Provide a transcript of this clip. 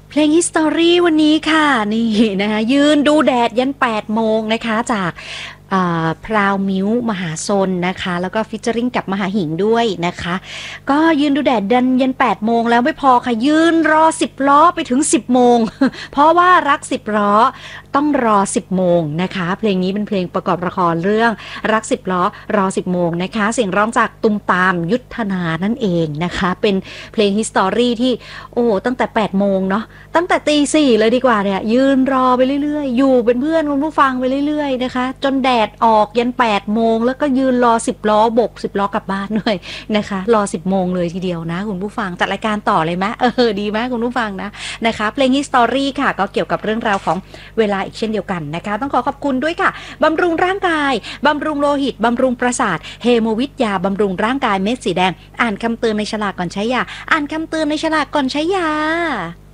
เพลง History วันนี้ค่ะนี่นะคะยืนดูแดดยัน8โมงนะคะจากพราวมิ้วมหาซนนะคะแล้วก็ฟิชเจอริงกับมหาหิงด้วยนะคะก็ยืนดูแดดยัน8โมงแล้วไม่พอค่ะยืนรอ10ล้อไปถึง10โมงเพราะว่ารัก10ล้อต้องรอ10โมงนะคะเพลงนี้เป็นเพลงประกอบละครเรื่องรัก10ล้อรอ10โมงนะคะเสียงร้องจากตุมตามยุทธนานั่นเองนะคะเป็นเพลง History ที่โอ้ตั้งแต่8โมงเนาะตั้งแต่ตี4เลยดีกว่าเนี่ยยืนรอไปเรื่อยๆอยู่เป็นเพื่อนคุณผู้ฟังไปเรื่อยๆนะคะจนแดดออกยัน8โมงแล้วก็ยืนรอ10ล้อบก10ล้อกลับบ้านด้วยนะคะรอ10โมงเลยทีเดียวนะคุณผู้ฟังจัดรายการต่อเลยไหมดีไหมคุณผู้ฟังนะคะเพลง History ค่ะก็เกี่ยวกับเรื่องราวของเวลาอีกเช่นเดียวกันนะคะต้องขอขอบคุณด้วยค่ะบำรุงร่างกายบำรุงโลหิตบำรุงประสาทเฮโมวิทยาบำรุงร่างกายเม็ดสีแดงอ่านคำเตือนในฉลากก่อนใช้ยาอ่านคำเตือนในฉลากก่อนใช้ยา